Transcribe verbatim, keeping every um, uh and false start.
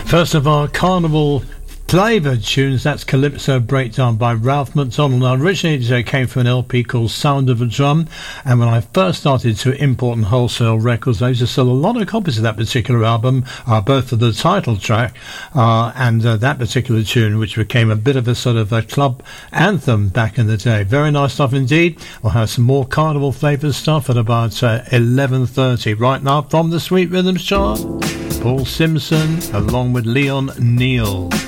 First of our carnival flavoured tunes, that's Calypso Breakdown by Ralph McDonald. Now, originally it came from an L P called Sound of a Drum, and when I first started to import and wholesale records, I used to sell a lot of copies of that particular album, uh, both for the title track uh, and uh, that particular tune, which became a bit of a sort of a club anthem back in the day. Very nice stuff indeed. We'll have some more carnival flavoured stuff at about uh, eleven thirty. Right now, from the Sweet Rhythms chart, Paul Simpson along with Leon Neal.